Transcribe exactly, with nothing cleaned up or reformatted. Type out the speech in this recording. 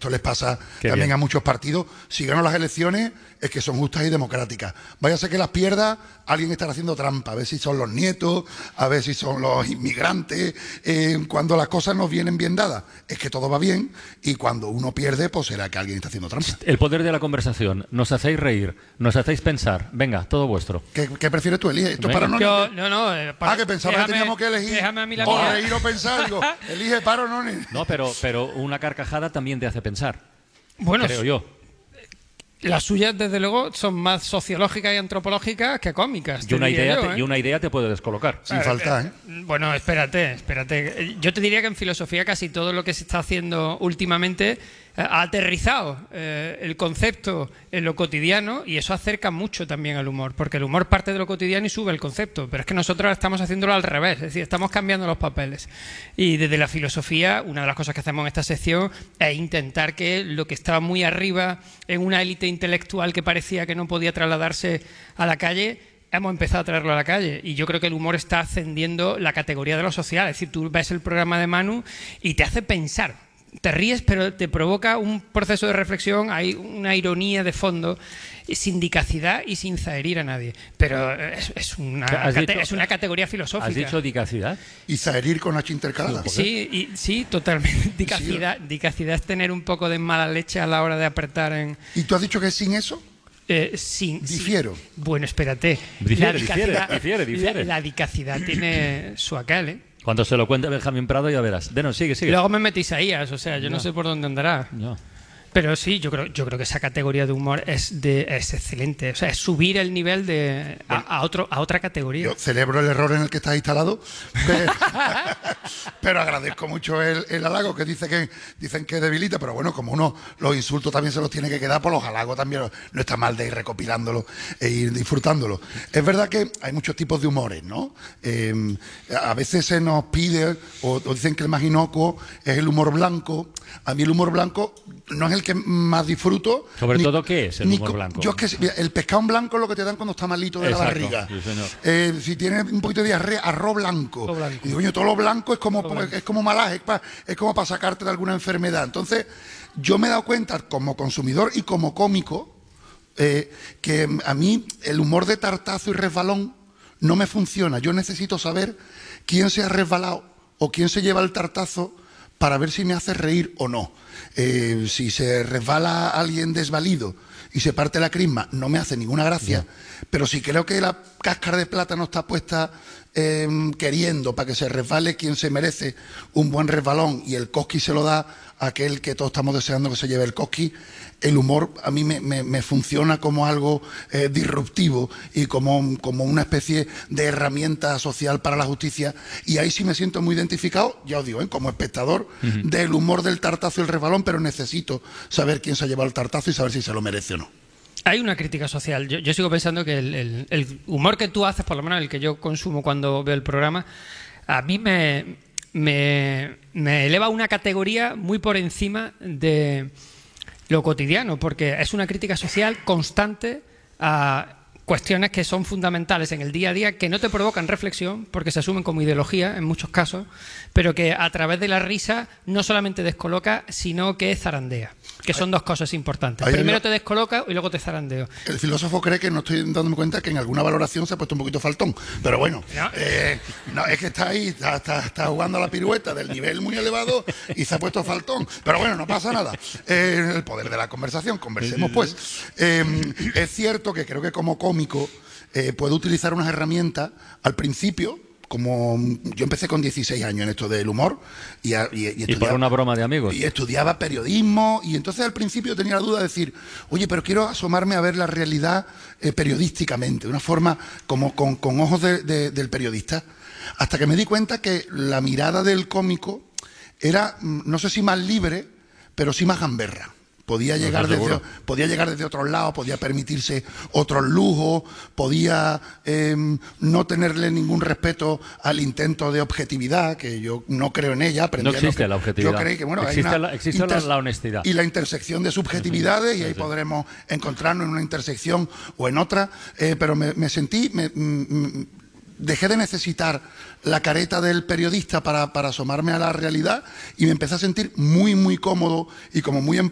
esto les pasa Qué también bien. a muchos partidos, si ganan las elecciones es que son justas y democráticas. Vaya a ser que las pierda, alguien estará haciendo trampa, a ver si son los nietos, a ver si son los inmigrantes. Eh, cuando las cosas nos vienen bien dadas, es que todo va bien, y cuando uno pierde, pues será que alguien está haciendo trampa. El poder de la conversación. Nos hacéis reír, nos hacéis pensar. Venga, todo vuestro. ¿Qué, qué prefieres tú, Elige? ¿Esto es Venga. para no? Yo, no, no. eh, para- Ah, que pensaba déjame- que teníamos que elegir Déjame a mí la o mía. reír o pensar. Digo, elige para o no. No, pero, pero una carcajada también te hace pensar. Bueno, Creo yo. las suyas, desde luego, son más sociológicas y antropológicas que cómicas. Y te una, diría idea yo, te, ¿eh? y una idea te puede descolocar. Sin falta, ¿eh? Bueno, espérate, espérate. Yo te diría que en filosofía casi todo lo que se está haciendo últimamente eh, ha aterrizado eh, el concepto en lo cotidiano, y eso acerca mucho también al humor, porque el humor parte de lo cotidiano y sube el concepto, pero es que nosotros estamos haciéndolo al revés, es decir, estamos cambiando los papeles. Y desde la filosofía, una de las cosas que hacemos en esta sección es intentar que lo que estaba muy arriba en una élite intelectual que parecía que no podía trasladarse a la calle, hemos empezado a traerlo a la calle, y yo creo que el humor está ascendiendo la categoría de lo social. Es decir, tú ves el programa de Manu y te hace pensar, te ríes, pero te provoca un proceso de reflexión, hay una ironía de fondo, sin dicacidad y sin zaherir a nadie, pero es, es, una, ¿Has cate- dicho- es una categoría filosófica. ¿Has dicho dicacidad? Y saherir con H intercalada. Sí, y, sí, totalmente. Dicacidad, dicacidad es tener un poco de mala leche a la hora de apretar en... ¿Y tú has dicho que sin eso? Eh, sin, Difiero. sin- Bueno, espérate. Difiere, La difiere, dicacidad- difiere, difiere. La, la dicacidad tiene su aquel, ¿eh? Cuando se lo cuente Benjamín Prado ya verás. Denos, sigue, sigue. Luego me metís a I A S, o sea, yo no, No. sé por dónde andará. No. Pero sí, yo creo, yo creo que esa categoría de humor es, de, es excelente. O sea, es subir el nivel de, a, a otro, a otra categoría. Yo celebro el error en el que estás instalado, pero, pero agradezco mucho el, el halago, que dice que dicen que debilita, pero bueno, como uno los insultos también se los tiene que quedar, pues los halagos también no está mal de ir recopilándolo e ir disfrutándolo. Es verdad que hay muchos tipos de humores, ¿no? Eh, a veces se nos pide, o, o dicen que el más inocuo es el humor blanco. A mí el humor blanco no es el que más disfruto. Sobre ni- todo, ¿qué es el ni humor co- blanco? Yo es que mira, el pescado en blanco es lo que te dan cuando está malito de Exacto, la barriga. sí, señor. Eh, si tienes un poquito de diarrea, arroz blanco. Arroz blanco. Y digo, coño, todo lo blanco es como, Arroz blanco. es como malaje, es, pa- es como para sacarte de alguna enfermedad. Entonces, yo me he dado cuenta, como consumidor y como cómico, eh, que a mí el humor de tartazo y resbalón no me funciona. Yo necesito saber quién se ha resbalado o quién se lleva el tartazo para ver si me hace reír o no. Eh, si se resbala alguien desvalido y se parte la crisma, no me hace ninguna gracia. No. Pero si creo que la cáscara de plátano está puesta eh, queriendo para que se resbale quien se merece un buen resbalón, y el cosqui se lo da a aquel que todos estamos deseando que se lleve el cosqui, el humor a mí me, me, me funciona como algo eh, disruptivo y como, como una especie de herramienta social para la justicia, y ahí sí me siento muy identificado, ya os digo, ¿eh? como espectador uh-huh. del humor del tartazo y el resbalón, pero necesito saber quién se ha llevado el tartazo y saber si se lo merece o no. Hay una crítica social. Yo, yo sigo pensando que el, el, el humor que tú haces, por lo menos el que yo consumo cuando veo el programa, a mí me, me, me eleva una categoría muy por encima de lo cotidiano, porque es una crítica social constante a cuestiones que son fundamentales en el día a día, que no te provocan reflexión, porque se asumen como ideología en muchos casos, pero que a través de la risa no solamente descoloca, sino que zarandea, que son dos cosas importantes. Primero te descoloca y luego te zarandeo. El filósofo cree que no estoy dándome cuenta que en alguna valoración se ha puesto un poquito faltón, pero bueno, no, eh, no es que está ahí, está, está, está jugando a la pirueta del nivel muy elevado y se ha puesto faltón, pero bueno, no pasa nada. Eh, el poder de la conversación, conversemos pues. Eh, es cierto que creo que como cómico eh, puedo utilizar unas herramientas al principio. Como yo empecé con dieciséis años en esto del humor y, y, y, y por una broma de amigos y estudiaba periodismo, y entonces al principio tenía la duda de decir, oye, pero quiero asomarme a ver la realidad eh, periodísticamente, de una forma como con, con ojos de, de, del periodista, hasta que me di cuenta que la mirada del cómico era, no sé si más libre, pero sí más gamberra. Podía llegar, no desde, podía llegar desde otros lados, podía permitirse otros lujos, podía eh, no tenerle ningún respeto al intento de objetividad, que yo no creo en ella. No existe que, la objetividad. Yo creo que, bueno, existe, hay una la, existe inter, la honestidad. Y la intersección de subjetividades, sí, sí. y ahí sí. podremos encontrarnos en una intersección o en otra, eh, pero me, me sentí... Me, me, dejé de necesitar la careta del periodista para, para asomarme a la realidad, y me empecé a sentir muy, muy cómodo y como muy